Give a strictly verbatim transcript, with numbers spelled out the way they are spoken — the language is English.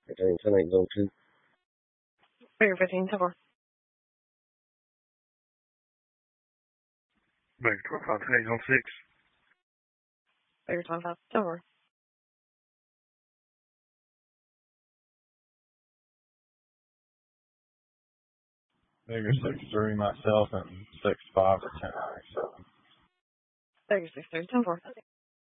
fifteen, ten eight, zero two. Figure fifteen, ten four. Baker twenty-five, ten eight, zone six. Figure twenty-five, ten four. Figure six three myself and six five for ten ninety seven. Figure six three, ten four.